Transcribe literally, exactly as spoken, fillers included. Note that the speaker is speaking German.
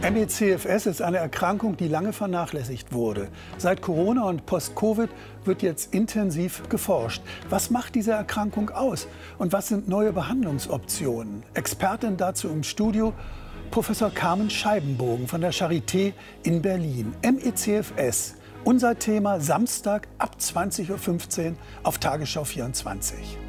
M E C F S ist eine Erkrankung, die lange vernachlässigt wurde. Seit Corona und Post-Covid wird jetzt intensiv geforscht. Was macht diese Erkrankung aus und was sind neue Behandlungsoptionen? Expertin dazu im Studio Professor Carmen Scheibenbogen von der Charité in Berlin. M E C F S, unser Thema Samstag ab zwanzig Uhr fünfzehn auf Tagesschau vierundzwanzig.